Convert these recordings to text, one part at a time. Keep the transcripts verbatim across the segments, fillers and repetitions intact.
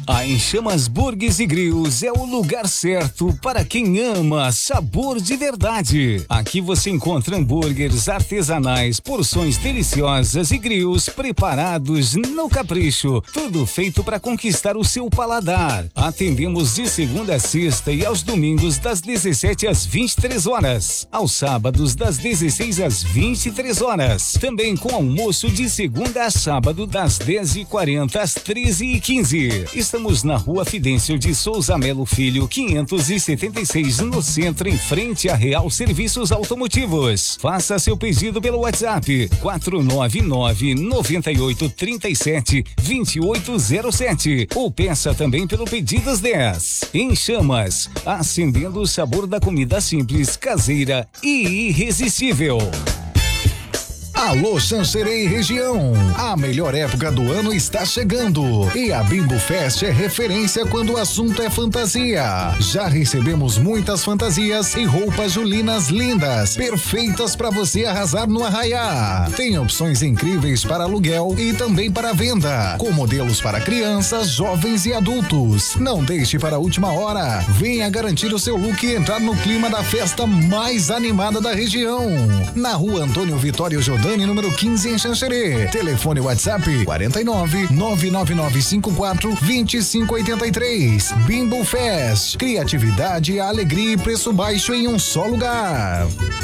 A Em Chamas Burgers e Grills é o lugar certo para quem ama sabor de verdade. Aqui você encontra hambúrgueres artesanais, porções deliciosas e grills preparados no capricho. Tudo feito para conquistar o seu paladar. Atendemos de segunda a sexta e aos domingos das dezessete às vinte e três horas. Aos sábados das dezesseis às vinte e três horas. Também com almoço de segunda a sábado das dez e quarenta às treze e quinze. Estamos na Rua Fidêncio de Souza Melo Filho, quinhentos e setenta e seis, no centro, em frente a Real Serviços Automotivos. Faça seu pedido pelo WhatsApp quatro nove nove, nove oito três sete, dois oito zero sete ou peça também pelo Pedidas dez. Em Chamas, acendendo o sabor da comida simples, caseira e irresistível. Alô, Xanxerê e região, a melhor época do ano está chegando e a Bimbo Fest é referência quando o assunto é fantasia. Já recebemos muitas fantasias e roupas julinas lindas, perfeitas para você arrasar no arraiá. Tem opções incríveis para aluguel e também para venda, com modelos para crianças, jovens e adultos. Não deixe para a última hora, venha garantir o seu look e entrar no clima da festa mais animada da região. Na Rua Antônio Vitório Jordani, número quinze, em Xanxerê. Telefone WhatsApp quarenta e nove, nove nove nove cinco quatro, dois cinco oito três. Bimbo Fest, criatividade, alegria e preço baixo em um só lugar.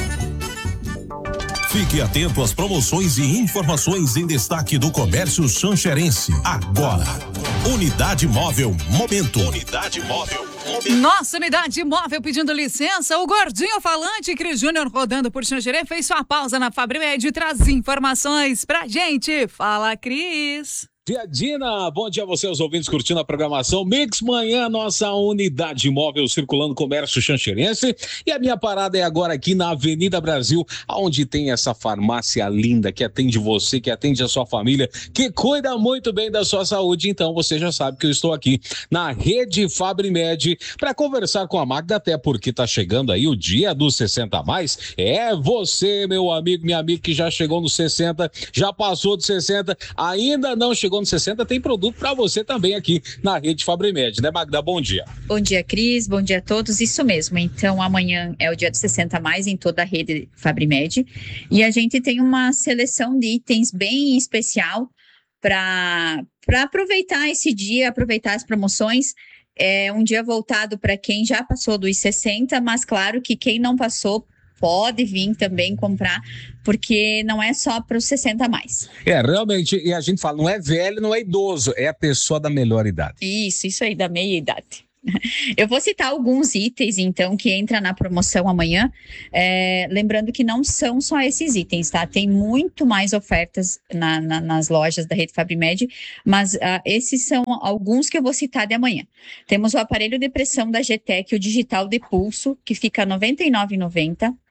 Fique atento às promoções e informações em destaque do comércio xanxerense. Agora, Unidade Móvel Momento. Unidade Móvel Momento. Nossa Unidade Móvel pedindo licença, o gordinho falante Cris Júnior rodando por Xanxerê fez sua pausa na Fabrimed e traz informações pra gente. Fala, Cris. Dia Dina, bom dia a você, os ouvintes curtindo a programação Mix Manhã, nossa Unidade Móvel circulando comércio xanxerense. E a minha parada é agora aqui na Avenida Brasil, onde tem essa farmácia linda que atende você, que atende a sua família, que cuida muito bem da sua saúde. Então você já sabe que eu estou aqui na Rede Fabrimed para conversar com a Magda, até porque tá chegando aí o dia dos sessenta a mais. É você, meu amigo, minha amiga, que já chegou nos sessenta, já passou dos sessenta, ainda não chegou nos sessenta, tem produto para você também aqui na Rede Fabrimed, né, Magda? Bom dia. Bom dia, Cris, bom dia a todos, isso mesmo, então amanhã é o dia dos sessenta a mais em toda a Rede Fabrimed e a gente tem uma seleção de itens bem especial para para aproveitar esse dia, aproveitar as promoções. É um dia voltado para quem já passou dos sessenta, mas claro que quem não passou pode vir também comprar, porque não é só para os sessenta a mais. É, realmente, e a gente fala, não é velho, não é idoso, é a pessoa da melhor idade. Isso, isso aí, da meia idade. Eu vou citar alguns itens, então, que entra na promoção amanhã, é, lembrando que não são só esses itens, tá? Tem muito mais ofertas na, na, nas lojas da Rede Fabrimed, mas uh, esses são alguns que eu vou citar de amanhã. Temos o aparelho de pressão da G T E C, o digital de pulso, que fica noventa e nove reais e noventa centavos.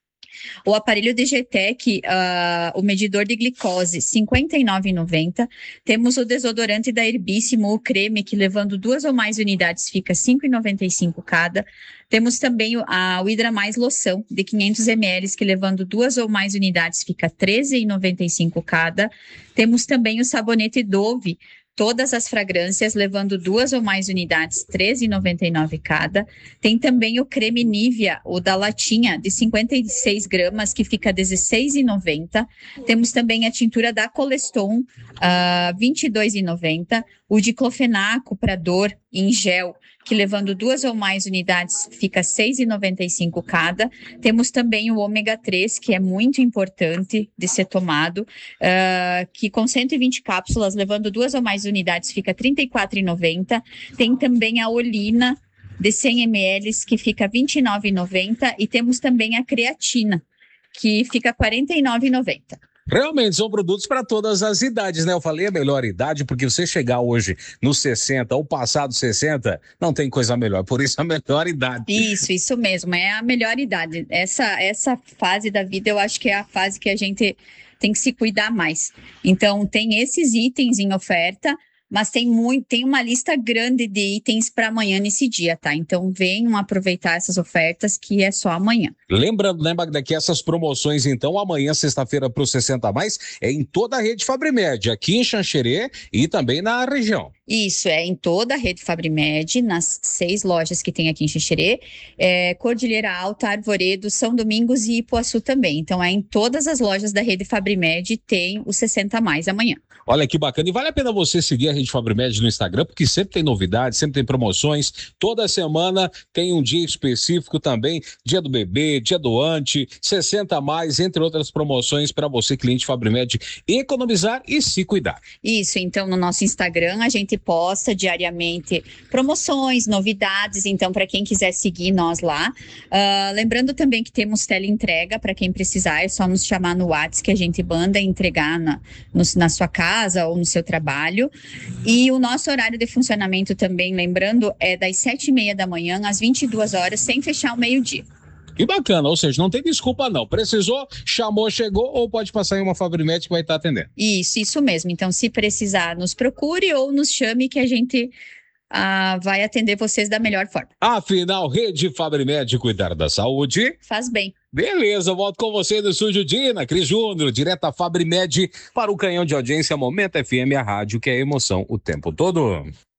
O aparelho de G T E C, uh, o medidor de glicose, cinquenta e nove reais e noventa centavos. Temos o desodorante da Herbíssimo, o creme, que levando duas ou mais unidades fica cinco reais e noventa e cinco centavos cada. Temos também a, o Hidra Mais loção, de quinhentos mililitros, que levando duas ou mais unidades fica treze reais e noventa e cinco centavos cada. Temos também o sabonete Dove, todas as fragrâncias, levando duas ou mais unidades, treze reais e noventa e nove centavos cada. Tem também o creme Nivea, o da latinha, de cinquenta e seis gramas, que fica dezesseis reais e noventa centavos. Temos também a tintura da Coleston, uh, vinte e dois reais e noventa centavos. O diclofenaco para dor em gel, que levando duas ou mais unidades fica seis reais e noventa e cinco centavos cada. Temos também o ômega três, que é muito importante de ser tomado, uh, que com cento e vinte cápsulas, levando duas ou mais unidades, fica trinta e quatro reais e noventa centavos. Tem também a olina de cem mililitros, que fica vinte e nove reais e noventa centavos. E temos também a creatina, que fica quarenta e nove reais e noventa centavos. Realmente são produtos para todas as idades, né? Eu falei a melhor idade porque você chegar hoje nos sessenta ou passado sessenta, não tem coisa melhor, por isso a melhor idade. Isso, isso mesmo, é a melhor idade. Essa, essa fase da vida eu acho que é a fase que a gente tem que se cuidar mais. Então tem esses itens em oferta, mas tem muito, tem uma lista grande de itens para amanhã nesse dia, tá? Então venham aproveitar essas ofertas, que é só amanhã. Lembrando, né, Magda, que essas promoções, então, amanhã, sexta-feira, para o sessenta a mais, é em toda a Rede Fabrimed, aqui em Xanxerê e também na região. Isso, é em toda a rede Fabrimed, nas seis lojas que tem aqui em Xixerê, é, Cordilheira Alta, Arvoredo, São Domingos e Ipuaçu também. Então, é em todas as lojas da rede Fabrimed tem o sessenta a mais amanhã. Olha que bacana, e vale a pena você seguir a Rede Fabrimed no Instagram, porque sempre tem novidades, sempre tem promoções, toda semana tem um dia específico também, dia do bebê, dia do ante, sessenta a mais, entre outras promoções para você, cliente Fabrimed, economizar e se cuidar. Isso, então no nosso Instagram a gente posta diariamente promoções, novidades, então para quem quiser seguir nós lá, uh, lembrando também que temos teleentrega para quem precisar, é só nos chamar no WhatsApp que a gente manda entregar na, no, na sua casa ou no seu trabalho. E o nosso horário de funcionamento também, lembrando, é das sete e meia da manhã às vinte e duas horas, sem fechar o meio-dia. Que bacana, ou seja, não tem desculpa não. Precisou, chamou, chegou, ou pode passar em uma Fabrimed que vai estar atendendo. Isso, isso mesmo. Então, se precisar, nos procure ou nos chame que a gente ah, vai atender vocês da melhor forma. Afinal, Rede Fabrimed, cuidar da saúde faz bem. Beleza, eu volto com você no estúdio Dina, Cris Júnior, direto da Fabrimed para o canhão de audiência Momento F M, a rádio que é emoção o tempo todo.